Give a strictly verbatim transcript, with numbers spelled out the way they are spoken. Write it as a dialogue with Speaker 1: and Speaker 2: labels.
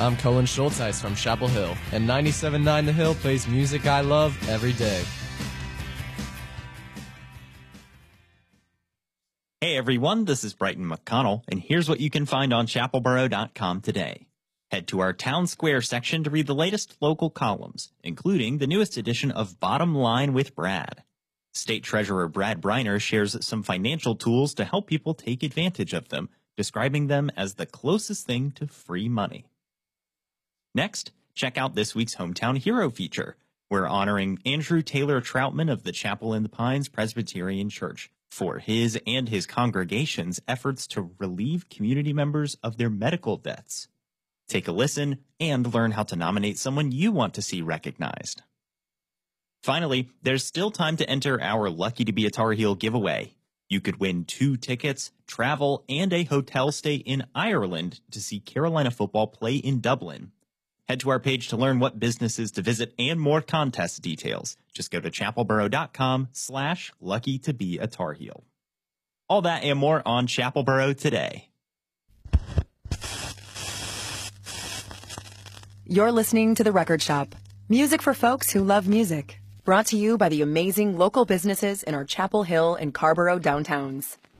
Speaker 1: I'm Cohen Schulteis from Chapel Hill, and ninety-seven point nine The Hill plays music I love every day.
Speaker 2: Hey everyone, this is Brighton McConnell, and here's what you can find on chapel borough dot com today. Head to our Town Square section to read the latest local columns, including the newest edition of Bottom Line with Brad. State Treasurer Brad Briner shares some financial tools to help people take advantage of them, describing them as the closest thing to free money. Next, check out this week's Hometown Hero feature. We're honoring Andrew Taylor Troutman of the Chapel in the Pines Presbyterian Church for his and his congregation's efforts to relieve community members of their medical debts. Take a listen and learn how to nominate someone you want to see recognized. Finally, there's still time to enter our Lucky to be a Tar Heel giveaway. You could win two tickets, travel, and a hotel stay in Ireland to see Carolina football play in Dublin. Head to our page to learn what businesses to visit and more contest details. Just go to chapel borough dot com slash lucky to be a Tar Heel. All that and more on Chapel Borough today.
Speaker 3: You're listening to The Record Shop. Music for folks who love music. Brought to you by the amazing local businesses in our Chapel Hill and Carborough downtowns.